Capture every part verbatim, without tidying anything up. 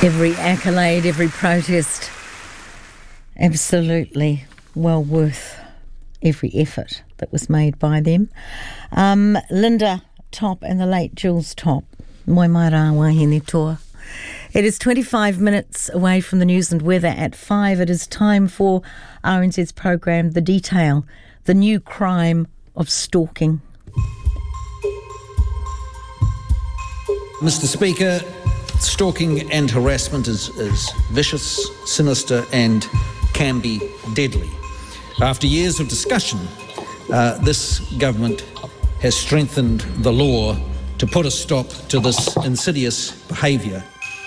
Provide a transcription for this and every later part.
Every accolade, every protest, absolutely well worth every effort that was made by them. Um, Linda Top and the late Jules Top. Moi mai rā wahine toa. It is twenty-five minutes away from the news and weather at five. It is time for R N Z's program, The Detail, the new crime of stalking. Mister Speaker, stalking and harassment is, is vicious, sinister and can be deadly. After years of discussion, uh, this government has strengthened the law to put a stop to this insidious behaviour.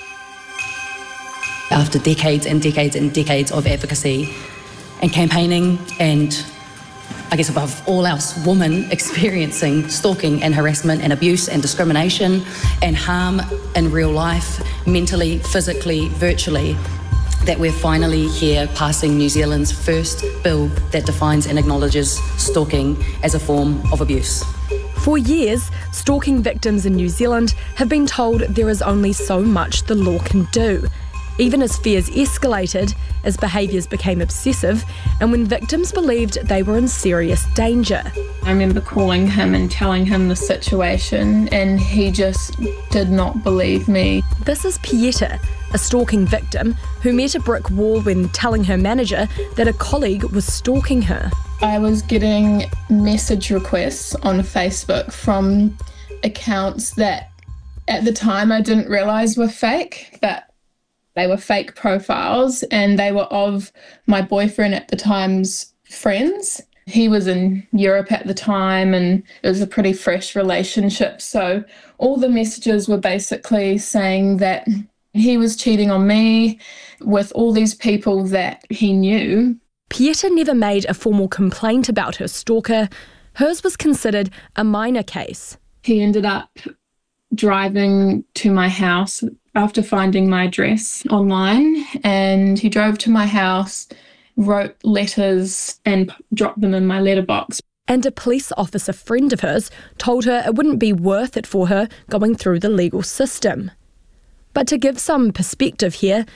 After decades and decades and decades of advocacy and campaigning and, I guess above all else, women experiencing stalking and harassment and abuse and discrimination and harm in real life, mentally, physically, virtually, that we're finally here passing New Zealand's first bill that defines and acknowledges stalking as a form of abuse. For years, stalking victims in New Zealand have been told there is only so much the law can do. Even as fears escalated, as behaviours became obsessive, and when victims believed they were in serious danger. I remember calling him and telling him the situation, and he just did not believe me. This is Pieta, a stalking victim who met a brick wall when telling her manager that a colleague was stalking her. I was getting message requests on Facebook from accounts that at the time I didn't realise were fake, that they were fake profiles, and they were of my boyfriend at the time's friends. He was in Europe at the time and it was a pretty fresh relationship. So all the messages were basically saying that he was cheating on me with all these people that he knew. Pieta never made a formal complaint about her stalker. Hers was considered a minor case. He ended up driving to my house after finding my address online, and he drove to my house, wrote letters and dropped them in my letterbox. And a police officer friend of hers told her it wouldn't be worth it for her going through the legal system. But to give some perspective here,